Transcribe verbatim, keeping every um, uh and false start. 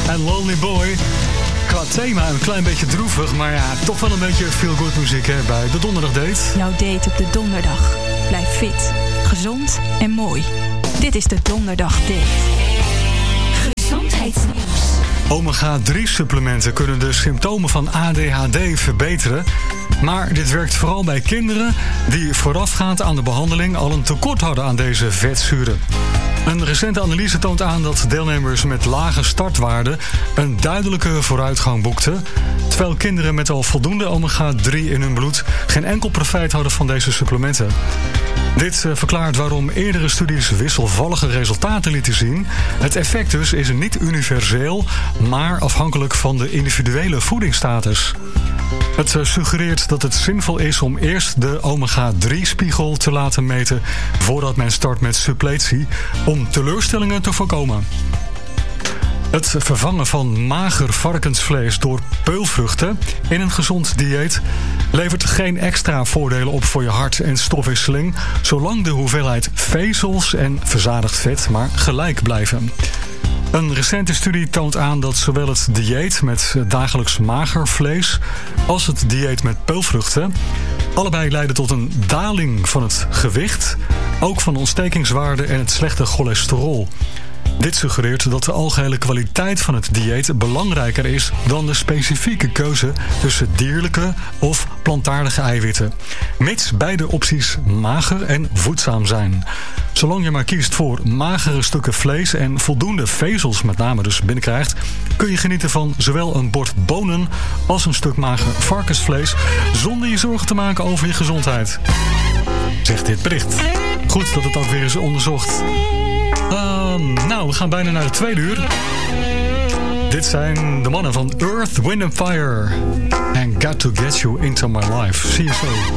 en Lonely Boy. Qua thema een klein beetje droevig, maar ja, toch wel een beetje feel-good muziek hè, bij de Donderdag Date. Jouw date op de donderdag. Blijf fit, gezond en mooi. Dit is de Donderdag Date. Gezondheidsnieuws. omega drie supplementen kunnen de symptomen van A D H D verbeteren. Maar dit werkt vooral bij kinderen die voorafgaand aan de behandeling al een tekort hadden aan deze vetzuren. Een recente analyse toont aan dat deelnemers met lage startwaarden een duidelijke vooruitgang boekten, terwijl kinderen met al voldoende omega drie in hun bloed geen enkel profijt hadden van deze supplementen. Dit verklaart waarom eerdere studies wisselvallige resultaten lieten zien. Het effect dus is niet universeel, maar afhankelijk van de individuele voedingsstatus. Het suggereert dat het zinvol is om eerst de omega drie spiegel te laten meten voordat men start met suppletie, om teleurstellingen te voorkomen. Het vervangen van mager varkensvlees door peulvruchten in een gezond dieet levert geen extra voordelen op voor je hart- en stofwisseling, zolang de hoeveelheid vezels en verzadigd vet maar gelijk blijven. Een recente studie toont aan dat zowel het dieet met dagelijks mager vlees als het dieet met peulvruchten allebei leiden tot een daling van het gewicht, ook van de ontstekingswaarde en het slechte cholesterol. Dit suggereert dat de algehele kwaliteit van het dieet belangrijker is dan de specifieke keuze tussen dierlijke of plantaardige eiwitten, mits beide opties mager en voedzaam zijn. Zolang je maar kiest voor magere stukken vlees en voldoende vezels met name dus binnenkrijgt, kun je genieten van zowel een bord bonen als een stuk mager varkensvlees zonder je zorgen te maken over je gezondheid, zegt dit bericht. Goed dat het ook weer is onderzocht. Uh, nou, we gaan bijna naar de tweede uur. Dit zijn de mannen van Earth, Wind and Fire. And Got to Get You Into My Life. See you so.